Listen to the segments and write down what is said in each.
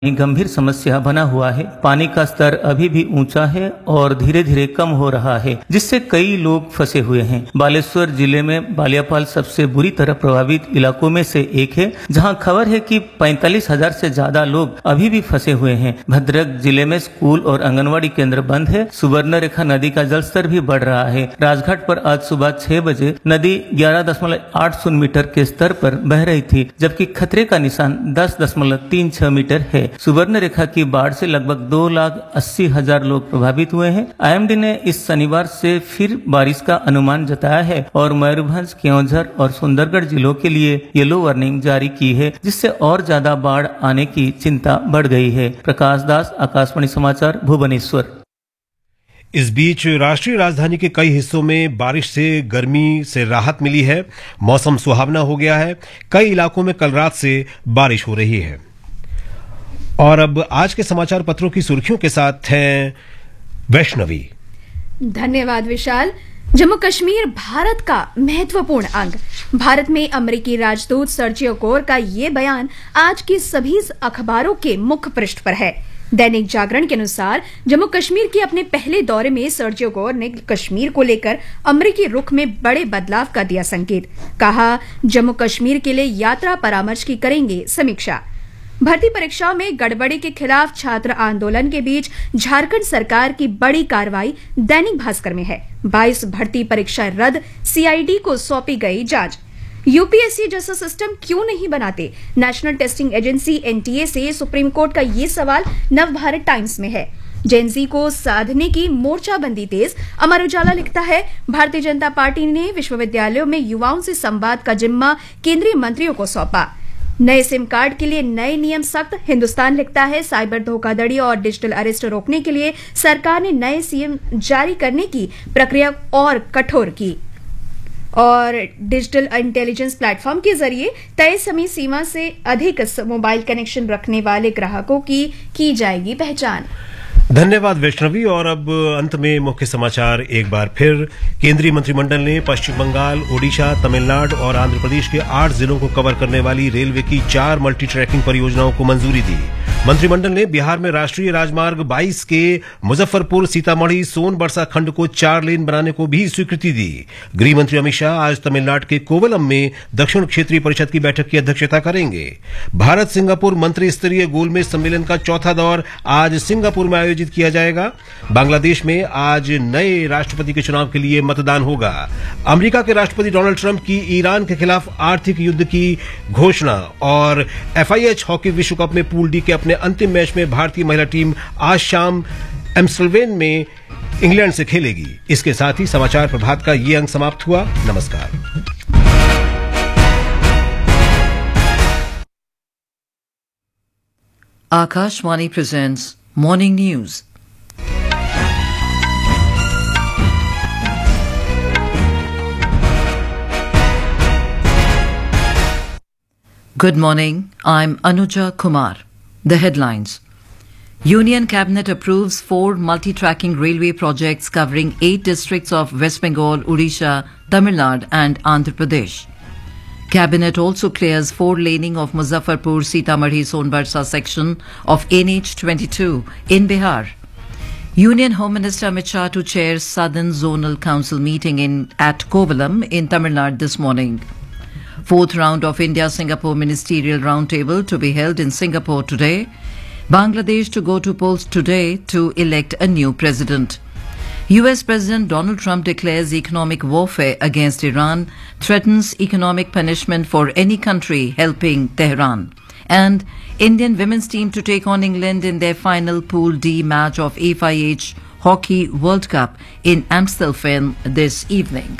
गंभीर समस्या बना हुआ है। पानी का स्तर अभी भी ऊंचा है और धीरे धीरे कम हो रहा है, जिससे कई लोग फंसे हुए हैं। बालेश्वर जिले में बालियापाल सबसे बुरी तरह प्रभावित इलाकों में से एक है, जहां खबर है कि 45,000 से ज्यादा लोग अभी भी फंसे हुए हैं। भद्रक जिले में स्कूल और आंगनवाड़ी केंद्र बंद है। सुवर्णरेखा नदी का जलस्तर भी बढ़ रहा है। राजघाट पर आज सुबह 6 बजे नदी 11.80 मीटर के स्तर पर बह रही थी, जबकि खतरे का निशान 10.36 मीटर है। सुवर्णरेखा की बाढ़ से लगभग 2,80,000 लोग प्रभावित हुए हैं। आईएमडी ने इस शनिवार से फिर बारिश का अनुमान जताया है और मयूरभंज, केओंझर और सुंदरगढ़ जिलों के लिए येलो वार्निंग जारी की है, जिससे और ज्यादा बाढ़ आने की चिंता बढ़ गई है। प्रकाश दास, आकाशवाणी समाचार, भुवनेश्वर। इस बीच राष्ट्रीय राजधानी के कई हिस्सों में बारिश से गर्मी से राहत मिली है। मौसम सुहावना हो गया है। कई इलाकों में कल रात से बारिश हो रही है। और अब आज के समाचार पत्रों की सुर्खियों के साथ हैं वैष्णवी। धन्यवाद विशाल। जम्मू कश्मीर भारत का महत्वपूर्ण अंग। भारत में अमेरिकी राजदूत सर्जियो कोर का ये बयान आज की सभी अखबारों के मुख्य पृष्ठ पर है। दैनिक जागरण के अनुसार जम्मू कश्मीर के अपने पहले दौरे में सर्जियो कोर ने कश्मीर को लेकर अमेरिकी रुख में बड़े बदलाव का दिया संकेत। कहा, जम्मू कश्मीर के लिए यात्रा परामर्श की करेंगे समीक्षा। भर्ती परीक्षाओं में गड़बड़ी के खिलाफ छात्र आंदोलन के बीच झारखंड सरकार की बड़ी कार्रवाई दैनिक भास्कर में है। 22 भर्ती परीक्षा रद्द, सीआईडी को सौंपी गई जांच। यूपीएससी जैसा सिस्टम क्यों नहीं बनाते? नेशनल टेस्टिंग एजेंसी एनटीए से सुप्रीम कोर्ट का ये सवाल नवभारत टाइम्स में है। जेनजी को साधने की मोर्चाबंदी तेज। अमर उजाला लिखता है, भारतीय जनता पार्टी ने विश्वविद्यालयों में युवाओं से संवाद का जिम्मा केंद्रीय मंत्रियों को सौंपा। नए सिम कार्ड के लिए नए नियम सख्त। हिंदुस्तान लिखता है, साइबर धोखाधड़ी और डिजिटल अरेस्ट रोकने के लिए सरकार ने नए सीएम जारी करने की प्रक्रिया और कठोर की और डिजिटल इंटेलिजेंस प्लेटफॉर्म के जरिए तय समय सीमा से अधिक मोबाइल कनेक्शन रखने वाले ग्राहकों की जाएगी पहचान। धन्यवाद वैष्णवी। और अब अंत में मुख्य समाचार एक बार फिर। केंद्रीय मंत्रिमंडल ने पश्चिम बंगाल, ओडिशा, तमिलनाडु और आंध्र प्रदेश के 8 जिलों को कवर करने वाली रेलवे की 4 मल्टी ट्रैकिंग परियोजनाओं को मंजूरी दी। मंत्रिमंडल ने बिहार में राष्ट्रीय राजमार्ग 22 के मुजफ्फरपुर, सीतामढ़ी, सोनबरसा खंड को 4 लेन बनाने को भी स्वीकृति दी। गृह मंत्री अमित शाह आज तमिलनाडु के कोवलम में दक्षिण क्षेत्रीय परिषद की बैठक की अध्यक्षता करेंगे। भारत सिंगापुर मंत्री स्तरीय गोलमेज सम्मेलन का चौथा दौर आज सिंगापुर में आयोजित किया जाएगा। बांग्लादेश में आज नए राष्ट्रपति के चुनाव के लिए मतदान होगा। अमेरिका के राष्ट्रपति डोनाल्ड ट्रंप की ईरान के खिलाफ आर्थिक युद्ध की घोषणा। और एफआईएच हॉकी विश्व कप में पूल डी के अपने अंतिम मैच में भारतीय महिला टीम आज शाम एम्स्टर्डम में इंग्लैंड से खेलेगी। इसके साथ ही समाचार प्रभात का ये अंक समाप्त हुआ। नमस्कार। Akashvani presents Morning News. Good morning, I'm Anuja Kumar. The headlines. Union Cabinet approves 4 multi-tracking railway projects covering 8 districts of West Bengal, Odisha, Tamil Nadu and Andhra Pradesh. Cabinet also clears 4-laning of Muzaffarpur Sitamarhi Sonbarsa section of NH22 in Bihar. Union Home Minister Amit Shah to chair Southern Zonal Council meeting at Kovalam in Tamil Nadu this morning. 4th round of India-Singapore Ministerial Roundtable to be held in Singapore today. Bangladesh to go to polls today to elect a new president. US President Donald Trump declares economic warfare against Iran, threatens economic punishment for any country helping Tehran. And Indian women's team to take on England in their final Pool D match of FIH Hockey World Cup in Amstelveen this evening.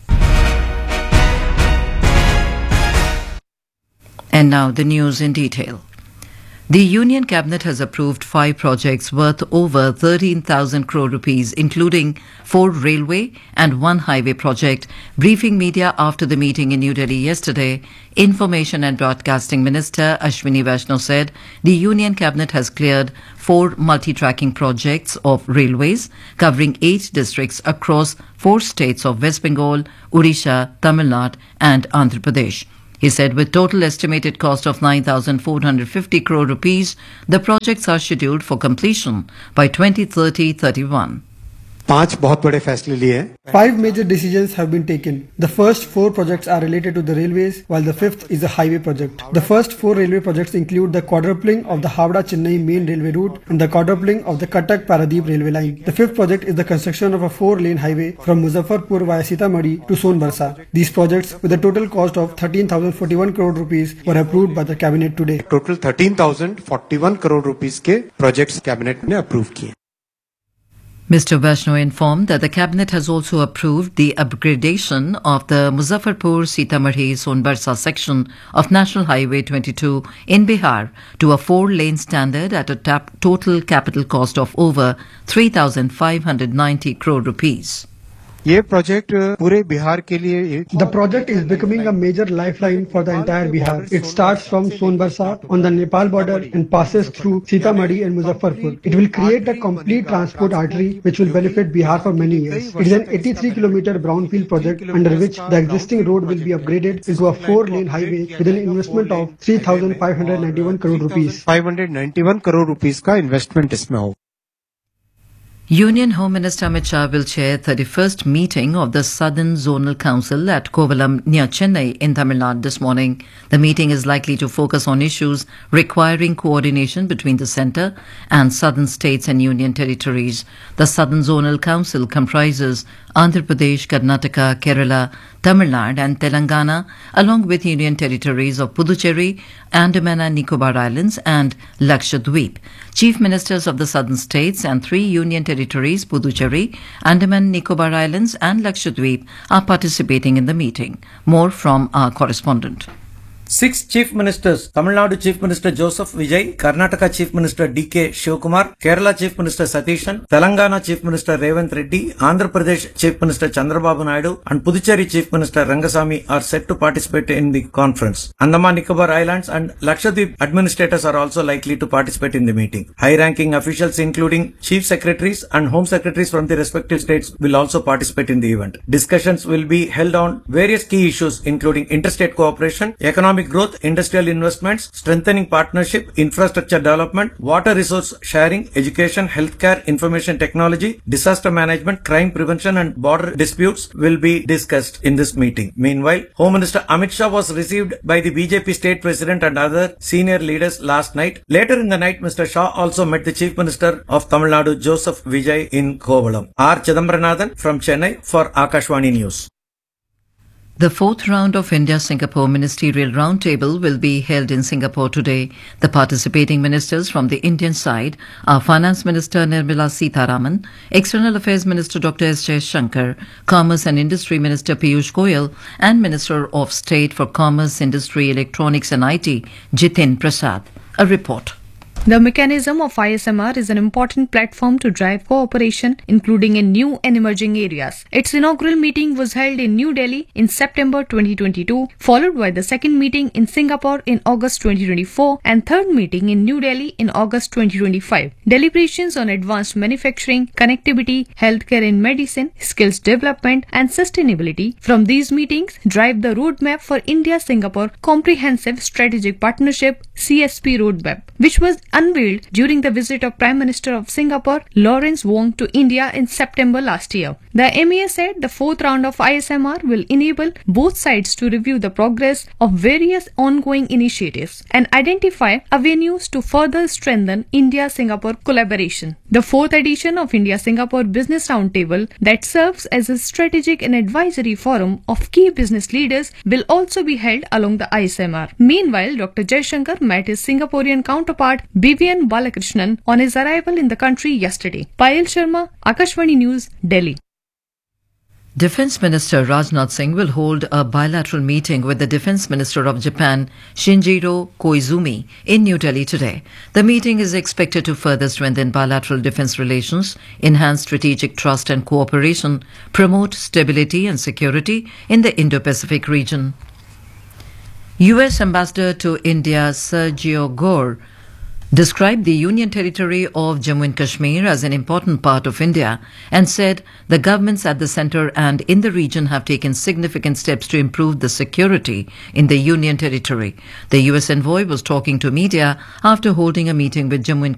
And now the news in detail. The Union Cabinet has approved 5 projects worth over 13,000 crore rupees, including 4 railway and 1 highway project. Briefing media after the meeting in New Delhi yesterday, Information and Broadcasting Minister Ashwini Vaishnaw said the Union Cabinet has cleared 4 multi-tracking projects of railways covering 8 districts across 4 states of West Bengal, Odisha, Tamil Nadu and Andhra Pradesh. He said with total estimated cost of 9,450 crore rupees, the projects are scheduled for completion by 2030-31. 5 बहुत बड़े फैसले लिए हैं. 5 major decisions have been taken. The first 4 projects are related to the railways, while the 5th is a highway project. The first 4 railway projects include the quadrupling of the Howrah-Chennai main railway route and the quadrupling of the Cuttack-Paradeep railway line. The 5th project is the construction of a 4-lane highway from Muzaffarpur via Sitamarhi to Sonbarsa. These projects, with a total cost of 13,041 crore rupees, were approved by the cabinet today. Total 13,041 crore rupees के projects cabinet ने approve किए. Mr. Vaishnaw informed that the cabinet has also approved the upgradation of the Muzaffarpur-Sitamarhi-Sonbarsa section of National Highway 22 in Bihar to a 4-lane standard at a total capital cost of over 3,590 crore rupees. ये project पूरे बिहार के लिए The project is becoming a major lifeline for the entire Bihar. It starts from Sonbarsa on the Nepal border and passes through Sitamarhi and Muzaffarpur. It will create a complete transport artery which will benefit Bihar for many years. It is an 83-kilometer brownfield project under which the existing road will be upgraded into a 4-lane highway with an investment of 3,591 crore rupees. 591 crore rupees का investment इसमें हो. Union Home Minister Amit Shah will chair 31st meeting of the Southern Zonal Council at Kovalam near Chennai in Tamil Nadu this morning. The meeting is likely to focus on issues requiring coordination between the centre and southern states and union territories. The Southern Zonal Council comprises Andhra Pradesh, Karnataka, Kerala, Tamil Nadu and Telangana, along with union territories of Puducherry, Andaman and Nicobar Islands and Lakshadweep. Chief ministers of the southern states and 3 union territories, Puducherry, Andaman, Nicobar Islands and Lakshadweep, are participating in the meeting. More from our correspondent. 6 Chief Ministers, Tamil Nadu Chief Minister Joseph Vijay, Karnataka Chief Minister D.K. Shivkumar, Kerala Chief Minister Satishan, Telangana Chief Minister Revanth Reddy, Andhra Pradesh Chief Minister Chandrababu Naidu and Puducherry Chief Minister Rangasamy are set to participate in the conference. Andaman Nicobar Islands and Lakshadweep administrators are also likely to participate in the meeting. High-ranking officials including Chief Secretaries and Home Secretaries from the respective states will also participate in the event. Discussions will be held on various key issues including interstate cooperation, economic growth, industrial investments, strengthening partnership, infrastructure development, water resource sharing, education, healthcare, information technology, disaster management, crime prevention and border disputes will be discussed in this meeting. Meanwhile, Home Minister Amit Shah was received by the BJP state president and other senior leaders last night. Later in the night, Mr. Shah also met the Chief Minister of Tamil Nadu, Joseph Vijay, in Kovalam. R. Chidambaranathan from Chennai for Akashvani News. The 4th round of India-Singapore Ministerial Roundtable will be held in Singapore today. The participating ministers from the Indian side are Finance Minister Nirmala Sitharaman, External Affairs Minister Dr. S. Jaishankar, Commerce and Industry Minister Piyush Goyal, and Minister of State for Commerce, Industry, Electronics and IT, Jitin Prasad. A report. The mechanism of ISMR is an important platform to drive cooperation, including in new and emerging areas. Its inaugural meeting was held in New Delhi in September 2022, followed by the second meeting in Singapore in August 2024 and third meeting in New Delhi in August 2025. Deliberations on advanced manufacturing, connectivity, healthcare and medicine, skills development and sustainability from these meetings drive the roadmap for India-Singapore Comprehensive Strategic Partnership CSP roadmap, which was unveiled during the visit of Prime Minister of Singapore, Lawrence Wong, to India in September last year. The MEA said the 4th round of ISMR will enable both sides to review the progress of various ongoing initiatives and identify avenues to further strengthen India-Singapore collaboration. The 4th edition of India-Singapore Business Roundtable, that serves as a strategic and advisory forum of key business leaders, will also be held along the ISMR. Meanwhile, Dr. Jaishankar met his Singaporean counterpart Vivian Balakrishnan on his arrival in the country yesterday. Payal Sharma, Akashvani News, Delhi. Defence Minister Rajnath Singh will hold a bilateral meeting with the Defence Minister of Japan, Shinjiro Koizumi, in New Delhi today. The meeting is expected to further strengthen bilateral defence relations, enhance strategic trust and cooperation, promote stability and security in the Indo-Pacific region. US Ambassador to India Sergio Gore described the Union Territory of Jammu and Kashmir as an important part of India and said the governments at the centre and in the region have taken significant steps to improve the security in the Union Territory. The US envoy was talking to media after holding a meeting with Jammu and